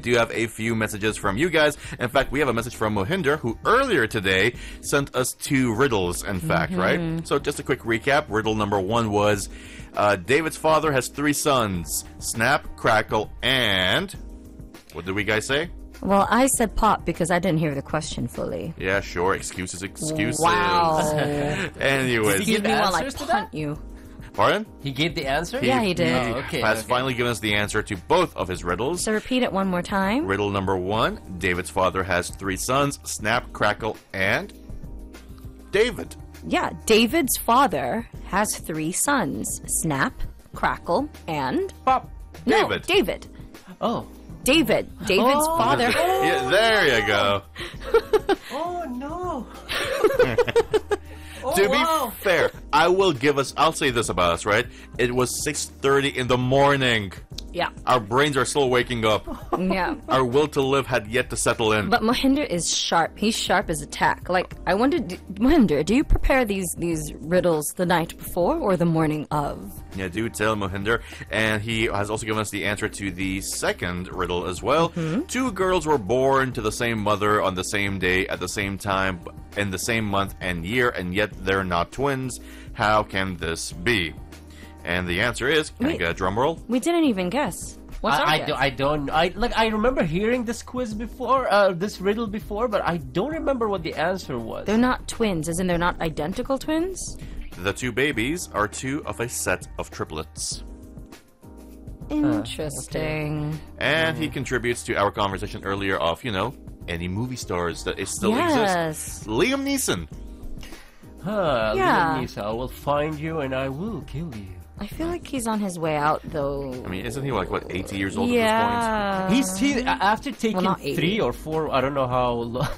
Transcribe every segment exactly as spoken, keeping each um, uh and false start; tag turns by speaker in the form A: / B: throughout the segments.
A: do have a few messages from you guys. In fact, we have a message from Mohinder, who earlier today sent us two riddles, in fact,
B: Mm-hmm.
A: right? So just a quick recap. Riddle number one was, uh, David's father has three sons, Snap, Crackle, and... What did we guys say?
B: Well, I said pop because I didn't hear the question fully.
A: Yeah, sure. Excuses, excuses.
B: Wow.
A: Anyways.
C: Did he
B: Excuse
C: give
B: me while I
C: answers to
B: punt you.
A: Pardon?
C: He gave the answer?
B: Yeah, he did.
C: Oh, okay,
A: has
C: okay.
A: finally given us the answer to both of his riddles.
B: So repeat it one more time.
A: Riddle number one, David's father has three sons, Snap, Crackle, and... David.
B: Yeah, David's father has three sons. Snap, Crackle, and...
C: Pop.
B: No,
A: David.
B: David.
C: Oh.
B: David. David's
C: Oh.
B: father.
A: Yeah, there you go.
C: Oh, no.
A: To
C: wow.
A: be fair, I will give us... I'll say this about us, right? It was six thirty in the morning.
B: Yeah.
A: Our brains are still waking up.
B: Yeah.
A: Our will to live had yet to settle in.
B: But Mohinder is sharp. He's sharp as a tack. Like, I wonder, do, Mohinder, do you prepare these, these riddles the night before or the morning of?
A: Yeah, do tell Mohinder. And he has also given us the answer to the second riddle as well.
B: Mm-hmm.
A: Two girls were born to the same mother on the same day at the same time in the same month and year, and yet they're not twins. How can this be? And the answer is, can I
B: Wait.
A: get a drum roll?
B: We didn't even guess. What's our
C: I, I,
B: guess?
C: do, I don't. I like. I remember hearing this quiz before, uh, this riddle before, but I don't remember what the answer was.
B: They're not twins, as in they're not identical twins?
A: The two babies are two of a set of triplets.
B: Interesting.
A: And he contributes to our conversation earlier of, you know, any movie stars that is still
B: Yes.
A: exist. Liam Neeson.
C: Huh,
B: Yeah.
C: Liam Neeson, I will find you and I will kill you.
B: I feel like he's on his way out, though.
A: I mean, isn't he like, what, eighty years old at
B: yeah.
C: He's he, a- after taking
B: not eighty.
C: three or four. I don't know how.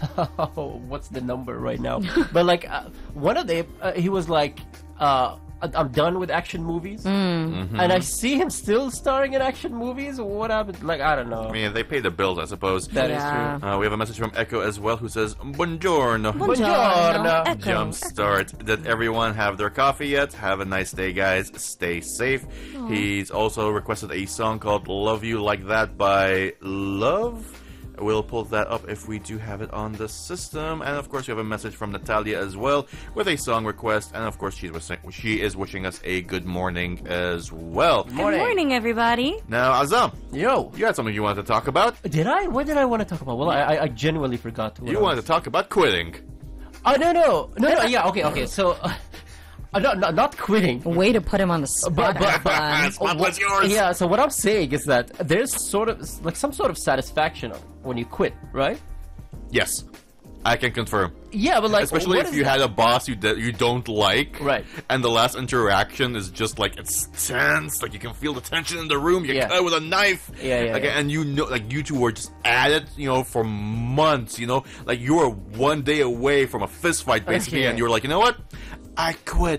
C: lo- What's the number right now? But like uh, one of the, uh, he was like, uh, "I- "I'm done with action movies,"
A: Mm-hmm.
C: and I see him still starring in action movies. What happened? Like I don't know.
A: I mean, they pay the bills, I suppose.
C: That is
B: Yeah.
C: true.
A: Uh, we have a message from Echo as well who says, Buongiorno.
C: Buongiorno.
B: Echo.
A: Jumpstart. Did everyone have their coffee yet? Have a nice day, guys. Stay safe. He's also requested a song called Love You Like That by Love. We'll pull that up if we do have it on the system. And of course, we have a message from Natalia as well with a song request. And of course, she was she is wishing us a good morning as well.
B: Good morning, everybody.
A: Now, Azam,
C: Yo,
A: you had something you wanted to talk about.
C: did I? What did I want to talk about? Well, I I, I genuinely forgot. What
A: You
C: I
A: wanted
C: was-
A: to talk about quitting.
C: Oh no no no no! Yeah, okay okay. So, uh, not, not not quitting.
B: Way to put him on the spot.
C: But- but- but-
B: Antoine.
A: Spot was yours.
C: Yeah, so what I'm saying is that there's sort of like some sort of satisfaction when you quit, right?
A: Yes, I can confirm.
C: Yeah, but like
A: Especially
C: what
A: if
C: is
A: you
C: that?
A: had a boss you de- you don't like,
C: Right.
A: And the last interaction is just like it's tense, like you can feel the tension in the room. You
C: Yeah.
A: cut with a knife,
C: Yeah, yeah,
A: like,
C: yeah.
A: and you know, like you two were just at it, you know, for months. You know, like you were one day away from a fist fight, basically,
C: Yeah.
A: and you were like, you know what, I quit,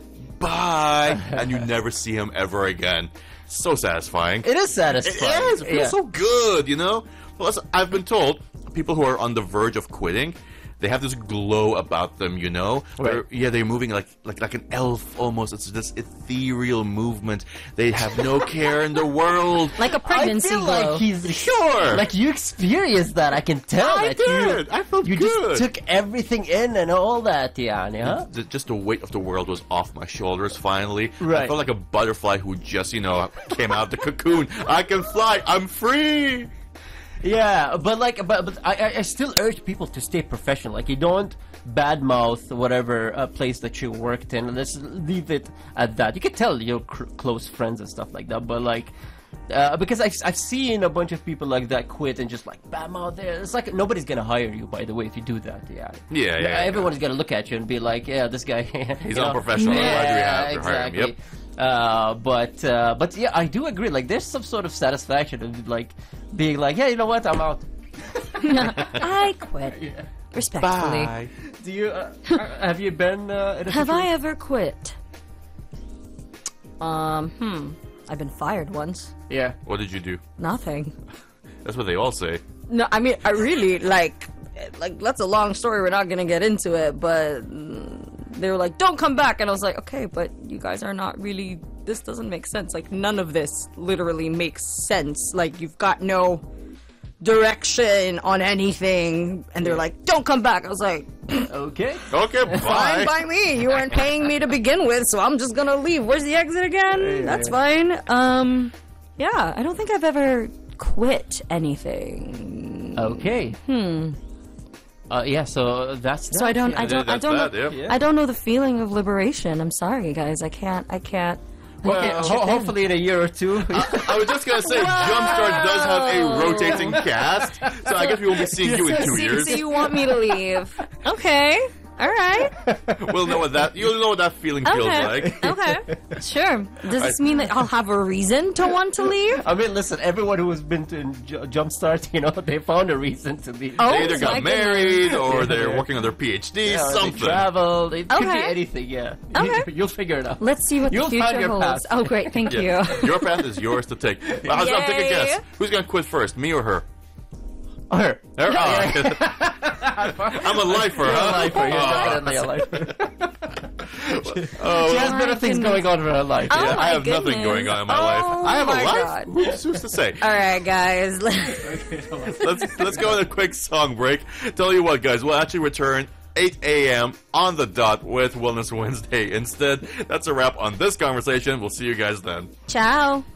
A: bye, and you never see him ever again. So satisfying.
C: It is
A: It
C: satisfying.
A: is. It feels
C: Yeah.
A: so good, you know? Well, listen, I've been told people who are on the verge of quitting, they have this glow about them, you know?
C: Right.
A: They're- yeah, they're moving like, like like an elf almost. It's this ethereal movement. They have no care in the world.
B: Like a
C: I
B: pregnancy
C: feel
B: glow.
C: like he's
A: Sure.
C: Like you experienced that. I can tell
A: I
C: that
A: did.
C: you.
A: I felt
C: you
A: good.
C: just took everything in and all that, yeah, yeah.
A: Th- Just the weight of the world was off my shoulders finally. I
C: Right.
A: felt like a butterfly who just, you know, came out of the cocoon. I can fly. I'm free.
C: Yeah, but like, but but I I- I still urge people to stay professional. Like you don't badmouth whatever uh, place that you worked in. Let's leave it at that. You can tell your cr- close friends and stuff like that, but like. Uh, because I've, I've seen a bunch of people like that quit and just like badmouth there. It's like nobody's gonna hire you, by the way, if you do that. Yeah,
A: Yeah, yeah,
C: Everyone's gonna look at you and be like, "Yeah, this guy."
A: He's
C: you know?
A: unprofessional. Why do we
C: Yeah,
A: have to hire him?
C: exactly.
A: Yep.
C: Uh, but uh, but yeah, I do agree. Like, there's some sort of satisfaction in like being like, yeah, you know what, I'm out.
B: I quit. Respectfully.
A: Bye.
C: Do you uh, have you been? Uh, in a
B: Have I
C: situation-
B: ever quit? Um, hmm. I've been fired once.
C: Yeah.
A: What did you do?
B: Nothing.
A: That's what they all say.
B: No, I mean, I really, like, like, that's a long story. We're not gonna get into it, but mm, they were like, don't come back. And I was like, okay, but you guys are not really, this doesn't make sense. Like, none of this literally makes sense. Like, you've got no, direction on anything, and they're like, "Don't come back." I was like,
C: Okay.
A: Okay, bye.
B: "Fine by me. You weren't paying me to begin with, so I'm just gonna leave. Where's the exit again? That's fine." Um, yeah, I don't think I've ever quit anything.
C: Okay. Hmm. Uh, yeah. So that's.
B: So I don't,
C: yeah.
B: I don't, I
A: That's
B: don't,
A: that,
B: know,
A: yeah.
B: I don't know the feeling of liberation. I'm sorry, guys. I can't, I can't.
C: Well,
B: I can't
C: ho-
B: chip in.
C: hopefully in a year or two.
A: I was just gonna say, Jumpstart does have a rotating cast, so I guess we won't be seeing you in two
B: so,
A: years.
B: so you want me to leave? Okay. All right.
A: We'll know what that you'll know what that feeling feels
B: Okay.
A: like.
B: Okay. Sure. Does this mean that I'll have a reason to want to leave?
C: I mean, listen. Everyone who has been to J- Jumpstart, you know, they found a reason to leave.
B: Oh,
A: They either
B: my
A: got
B: goodness.
A: married or they're working on their PhD,
C: Yeah, or they
A: something.
C: traveled. It could be
B: Okay.
C: anything. Yeah.
B: Okay.
C: You'll figure it out.
B: Let's see what
C: You'll
B: the
C: find
B: future
C: your
B: holds.
C: path.
B: Oh, great. Thank
A: Yeah.
B: you.
A: Your path is yours to take. Well, I was gonna take a
B: Yay.
A: guess. Who's gonna quit first, me or her?
C: Her.
A: Her? Oh, I'm a lifer, huh?
C: Lifer, you're
A: Oh.
C: definitely a lifer.
A: Oh,
C: She has
B: my
C: better things
B: goodness.
C: going on in her life.
B: Oh,
A: yeah,
B: my
A: I have nothing
B: goodness.
A: going on in my
B: Oh,
A: life. I have a
B: my
A: life.
B: God.
A: Who's, who's to say?
B: All right, guys.
A: let's let's go on a quick song break. Tell you what, guys, we'll actually return eight a.m. on the dot with Wellness Wednesday instead. That's a wrap on this conversation. We'll see you guys then.
B: Ciao.